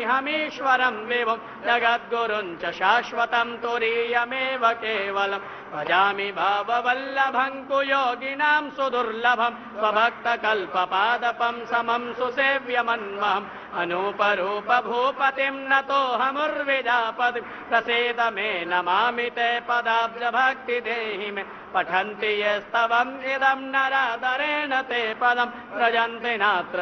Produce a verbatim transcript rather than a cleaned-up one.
भजाम्यहमीश्वरं विभुं जगद्गुरुं च शाश्वतं तुरीयमेव केवलं भजामि भाववल्लभं कुयोगिनां सुदुर्लभं स्वभक्तकल्पपादपं समं सुसेव्यमन्महम् अनूपरूप भूपतिं नतोऽहमुर्विजापतिं प्रसीद मे नमामि ते पदाब्जभक्ति देहि मे पठन्ति ये स्तवम् इदं नरादरेण ते पदं व्रजन्ति नात्र